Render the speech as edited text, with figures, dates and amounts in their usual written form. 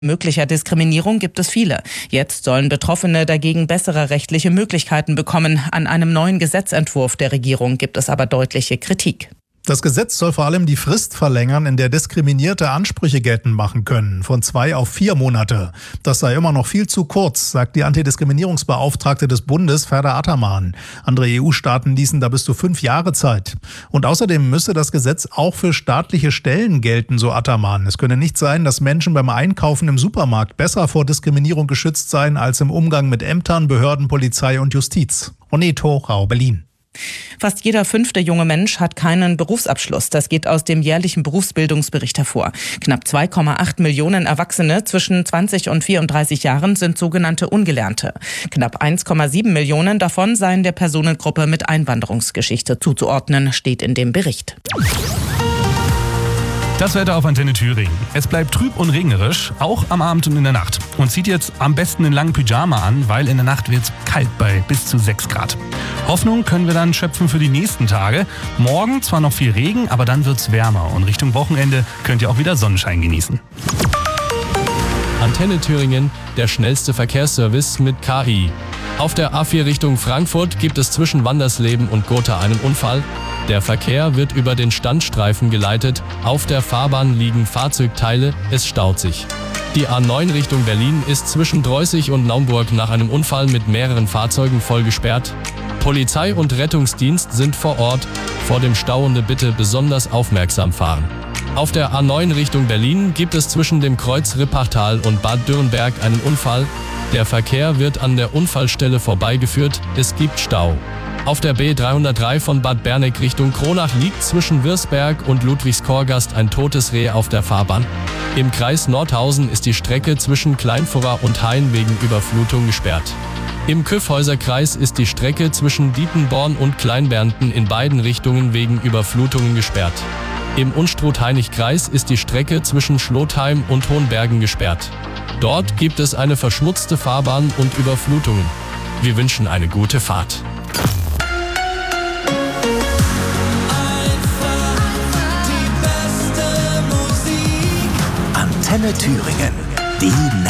Möglicher Diskriminierung gibt es viele. Jetzt sollen Betroffene dagegen bessere rechtliche Möglichkeiten bekommen. An einem neuen Gesetzentwurf der Regierung gibt es aber deutliche Kritik. Das Gesetz soll vor allem die Frist verlängern, in der Diskriminierte Ansprüche geltend machen können, von 2 auf 4 Monate. Das sei immer noch viel zu kurz, sagt die Antidiskriminierungsbeauftragte des Bundes, Ferda Ataman. Andere EU-Staaten ließen da bis zu 5 Jahre Zeit. Und außerdem müsse das Gesetz auch für staatliche Stellen gelten, so Ataman. Es könne nicht sein, dass Menschen beim Einkaufen im Supermarkt besser vor Diskriminierung geschützt seien als im Umgang mit Ämtern, Behörden, Polizei und Justiz. Oneto, Rau, Berlin. Fast jeder 5. junge Mensch hat keinen Berufsabschluss. Das geht aus dem jährlichen Berufsbildungsbericht hervor. Knapp 2,8 Millionen Erwachsene zwischen 20 und 34 Jahren sind sogenannte Ungelernte. Knapp 1,7 Millionen davon seien der Personengruppe mit Einwanderungsgeschichte zuzuordnen, steht in dem Bericht. Das Wetter auf Antenne Thüringen. Es bleibt trüb und regnerisch, auch am Abend und in der Nacht. Und zieht jetzt am besten einen langen Pyjama an, weil in der Nacht wird es kalt bei bis zu 6 Grad. Hoffnung können wir dann schöpfen für die nächsten Tage. Morgen zwar noch viel Regen, aber dann wird es wärmer. Und Richtung Wochenende könnt ihr auch wieder Sonnenschein genießen. Antenne Thüringen, der schnellste Verkehrsservice mit KI. Auf der A4 Richtung Frankfurt gibt es zwischen Wandersleben und Gotha einen Unfall. Der Verkehr wird über den Standstreifen geleitet. Auf der Fahrbahn liegen Fahrzeugteile, es staut sich. Die A9 Richtung Berlin ist zwischen Dreußig und Naumburg nach einem Unfall mit mehreren Fahrzeugen voll gesperrt. Polizei und Rettungsdienst sind vor Ort. Vor dem Stauende bitte besonders aufmerksam fahren. Auf der A9 Richtung Berlin gibt es zwischen dem Kreuz Rippachtal und Bad Dürrenberg einen Unfall. Der Verkehr wird an der Unfallstelle vorbeigeführt. Es gibt Stau. Auf der B303 von Bad Berneck Richtung Kronach liegt zwischen Wirsberg und Ludwigskorgast ein totes Reh auf der Fahrbahn. Im Kreis Nordhausen ist die Strecke zwischen Kleinfurra und Hain wegen Überflutung gesperrt. Im Kyffhäuserkreis ist die Strecke zwischen Dietenborn und Kleinbernten in beiden Richtungen wegen Überflutungen gesperrt. Im Unstrut-Hainich-Kreis ist die Strecke zwischen Schlotheim und Hohenbergen gesperrt. Dort gibt es eine verschmutzte Fahrbahn und Überflutungen. Wir wünschen eine gute Fahrt. Antenne Thüringen, die